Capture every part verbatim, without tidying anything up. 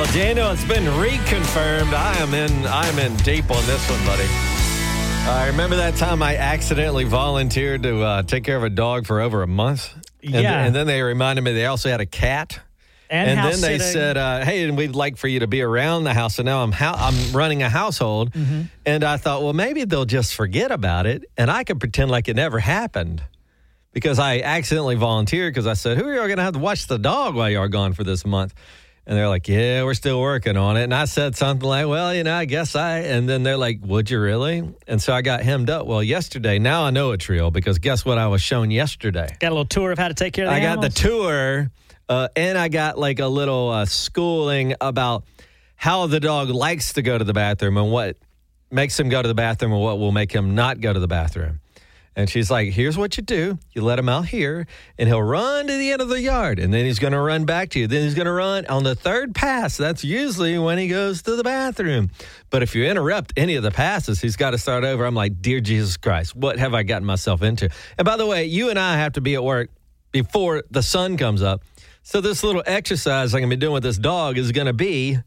Daniel, it's been reconfirmed. I am in I am in deep on this one, buddy. I uh, remember that time I accidentally volunteered to uh, take care of a dog for over a month. And, yeah. And then they reminded me they also had a cat. And, and house then they sitting. said, uh, hey, and we'd like for you to be around the house. So now I'm ho- I'm running a household. Mm-hmm. And I thought, well, maybe they'll just forget about it. And I could pretend like it never happened. Because I accidentally volunteered because I said, who are you going to have to watch the dog while you are gone for this month? And they're like, yeah, we're still working on it. And I said something like, well, you know, I guess I. And then they're like, would you really? And so I got hemmed up. Well, yesterday, now I know it's real because guess what I was shown yesterday? Got a little tour of how to take care of the I animals? got the tour uh, and I got like a little uh, schooling about how the dog likes to go to the bathroom and what makes him go to the bathroom and what will make him not go to the bathroom. And she's like, here's what you do. You let him out here, and he'll run to the end of the yard, and then he's going to run back to you. Then he's going to run on the third pass. That's usually when he goes to the bathroom. But if you interrupt any of the passes, he's got to start over. I'm like, dear Jesus Christ, what have I gotten myself into? And by the way, you and I have to be at work before the sun comes up. So this little exercise I'm going to be doing with this dog is going to be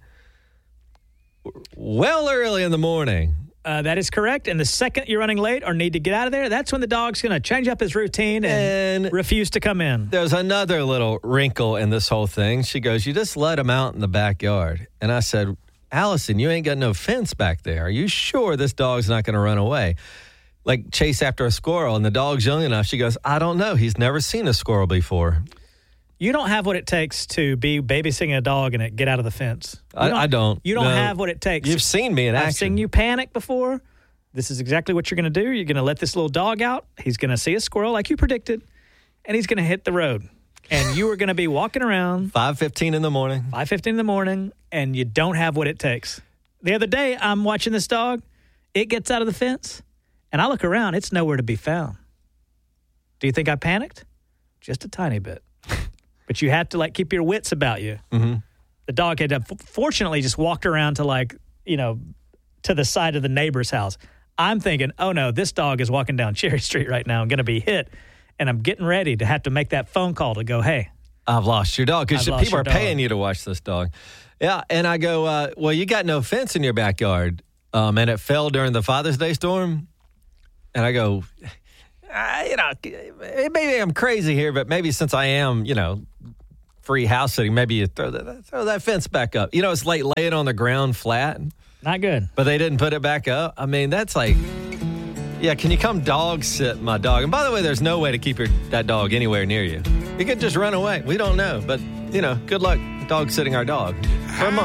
well early in the morning. Uh, that is correct. And the second you're running late or need to get out of there, that's when the dog's going to change up his routine and, And- refuse to come in. There's another little wrinkle in this whole thing. She goes, you just let him out in the backyard. And I said, Allison, you ain't got no fence back there. Are you sure this dog's not going to run away? Like chase after a squirrel, and the dog's young enough. She goes, I don't know. He's never seen a squirrel before. You don't have what it takes to be babysitting a dog and it get out of the fence. You I, I don't. You don't No. have what it takes. You've seen me in I've action. seen you panic before. This is exactly what you're going to do. You're going to let this little dog out. He's going to see a squirrel like you predicted, and he's going to hit the road. And you are going to be walking around five fifteen in the morning. five fifteen in the morning, and you don't have what it takes. The other day, I'm watching this dog. It gets out of the fence, and I look around. It's nowhere to be found. Do you think I panicked? Just a tiny bit. But you have to, like, keep your wits about you. Mm-hmm. The dog had, uh, fortunately, just walked around to, like, you know, to the side of the neighbor's house. I'm thinking, oh, no, this dog is walking down Cherry Street right now and going to be hit. And I'm getting ready to have to make that phone call to go, hey. I've lost your dog because I've lost people your are dog. paying you to watch this dog. Yeah, and I go, uh, well, you got no fence in your backyard, um, and it fell during the Father's Day storm. And I go, uh, you know, maybe I'm crazy here, but maybe since I am, you know, free house sitting, maybe you throw that throw that fence back up. You know, it's like lay it on the ground flat. Not good. But they didn't put it back up. I mean, that's like, yeah, can you come dog sit my dog? And by the way, there's no way to keep your, that dog anywhere near you. He could just run away. We don't know. But, you know, good luck dog sitting our dog for a month.